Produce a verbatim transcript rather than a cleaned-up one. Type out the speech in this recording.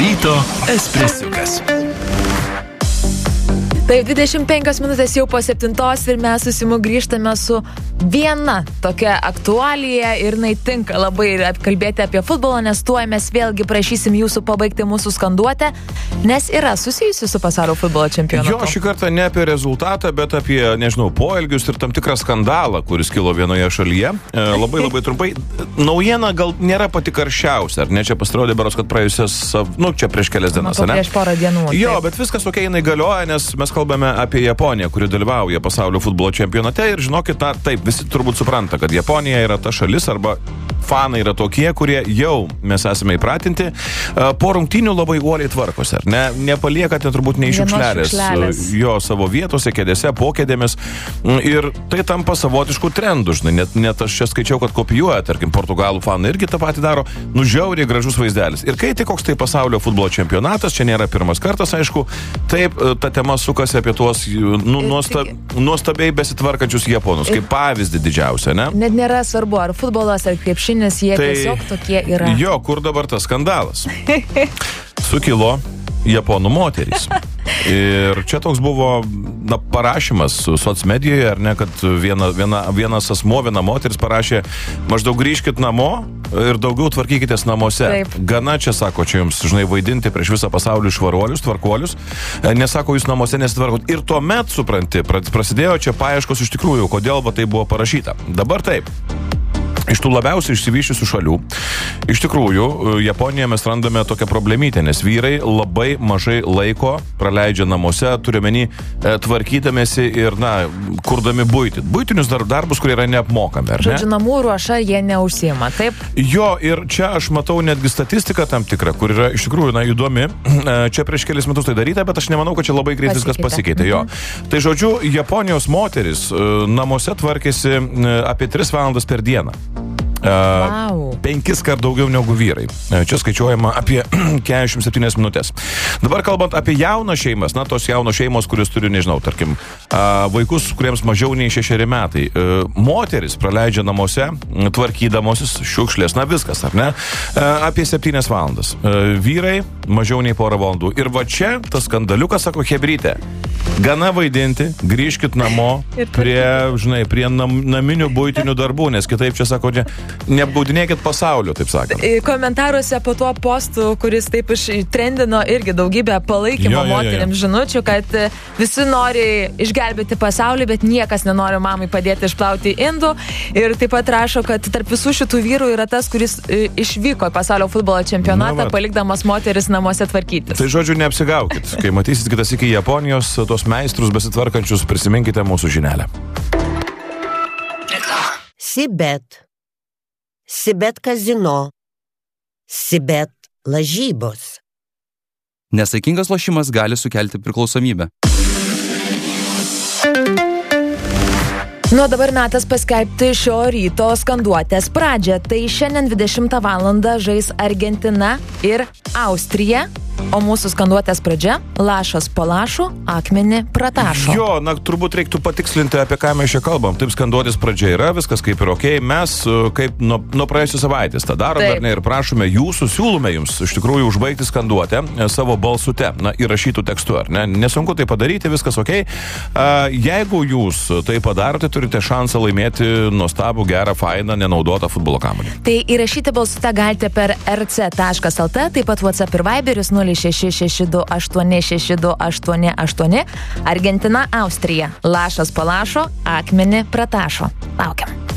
Ryto espresiukas. Taip, dvidešimt penkios minutės jau po septintos ir mes su Simu grįžtame su viena tokia aktualija ir jinai tinka labai apkalbėti apie futbolą, nes tuoj mes vėlgi prašysim jūsų pabaigti mūsų skanduotę, nes yra susijusi su pasaulio futbolo čempionatu. Jo, šį kartą ne apie rezultatą, bet apie, nežinau, poelgius ir tam tikrą skandalą, kuris kilo vienoje šalyje. E, labai labai trumpai. Naujiena gal nėra pati karščiausia, ar ne? Čia pasirodė beros, kad praėjusias, nu, čia prieš kelias dienas, ne? Prieš porą dienų. Jo, taip. Bet viskas okei, jinai galioja, nes mes kalbame apie Japoniją, kuri dalyvauja pasaulio futbolo čempionate ir žinokit, na, taip, visi turbūt supranta, kad Japonija yra ta šalis arba fanai yra tokie, kurie jau mes esame įpratinti, po rungtynių labai uoliai tvarkosi, ar ne? Nepaliekate turbūt nei šiukšlelės jo savo vietose, kėdėse, po kėdėmis ir tai tampa savotiškų trendų, žinai, net, net aš čia skaičiau, kad kopijuoja, tarkim, portugalų fanai irgi tą patį daro, nu žiauriai gražus vaizdelis. Ir kai tai koks tai pasaulio futbolo čempionatas, čia nėra pirmas kartas, aišku, taip, ta tema sukasi apie tuos nu, nuostab, nuostabiai besitvarkančius japonus, kaip pavyzdį didžiausia, ne? Net nėra svarbu, ar futbolas, ar krepšinis, jie tai, tiesiog tokie yra. Jo, kur dabar tas skandalas? Sukilo japonų moterys. Ir čia toks buvo na, parašymas socmedijoje, ar ne, kad viena, viena, vienas asmo, viena moteris parašė, maždaug grįžkit namo ir daugiau tvarkykitės namuose. Taip. Gana čia, sako, čia jums, žinai, vaidinti prieš visą pasaulį švaruolius, tvarkuolius. Nesako, jūs namuose nesitvarkot. Ir tuomet, supranti, prasidėjo čia paieškos iš tikrųjų, kodėl va tai buvo parašyta. Dabar taip. Iš tų labiausiai išsivyščiusių šalių, iš tikrųjų, Japonijoje mes randame tokią problemytę, nes vyrai labai mažai laiko praleidžia namuose, turiuomenį e, tvarkydamėsi ir, na, kurdami buitį. Buitinius dar, darbus, kurie yra neapmokami, ar ne? Žodžiu, namų ruoša jie neužsiima, taip? Jo, ir čia aš matau netgi statistiką tam tikrą, kur yra iš tikrųjų, na, įdomi. Čia prieš kelis metus tai daryta, bet aš nemanau, kad čia labai greit viskas pasikeitė. Jo. Mhm. Tai žodžiu, Japonijos moteris namuose tvarkėsi apie tris valandas per dieną. Wow. Penkis kart daugiau negu vyrai. Čia skaičiuojama apie keturiasdešimt septynias minutės. Dabar kalbant apie jauną šeimas, na, tos jaunos šeimos, kurios turi, nežinau, tarkim, vaikus, kuriems mažiau nei šešeri metai. Moteris praleidžia namuose, tvarkydamosis šiukšlės, na, viskas, ar ne? Apie septynias valandas. Vyrai mažiau nei porą valandų. Ir va čia tas skandaliukas, sako, hebrytė, gana vaidinti, grįžkit namo prie, žinai, prie nam, naminių buitinių darbų, nes kitaip čia, sako, čia neapgaudinėkit pasaulio, taip sakant. Komentaruose po tuo postu, kuris taip ištrendino irgi daugybę palaikymo moteriams žinučių, kad visi nori išgelbėti pasaulį, bet niekas nenori mamai padėti išplauti indų. Ir taip pat rašo, kad tarp visų šitų vyrų yra tas, kuris išvyko į pasaulio futbolo čempionatą, palikdamas moteris namuose tvarkytis. Tai žodžiu, neapsigaukit. Kai matysit kitas iki Japonijos, tos meistrus besitvarkančius, prisiminkite mūsų žinelę. Sibet. Sibet kazino. Sibet lažybos. Nesaikingas lošimas gali sukelti priklausomybę. Nu, dabar metas paskelbti šio ryto skanduotės pradžią. Tai šiandien dvidešimtą valandą žais Argentina ir Austrija. O mūsų skanduotės pradžia – lašas po lašų, akmenį pratašo. Jo, na, turbūt reiktų patikslinti, apie ką mes čia kalbam. Taip, skanduotės pradžia yra, viskas kaip ir okei. Mes, kaip nuo, nuo praėjusios savaitės, tą darom dar ne ir prašome jūsų, siūlome jums iš tikrųjų užbaigti skanduotę savo balsute, na, įrašytų tekstu, ar ne? Nesunku tai padaryti, viskas okei. Jeigu jūs tai padarote, turite šansą laimėti nuostabų, gerą, fainą, nenaudotą futbolo kamuolį. Tai įrašyti balsute galite per er ce taškas el te, taip pat WhatsApp ir Viberis nulis šeši šeši du aštuoni šeši du aštuoni aštuoni. Argentina, Austrija. Lašas palašo, akmenį pratašo. Laukiam.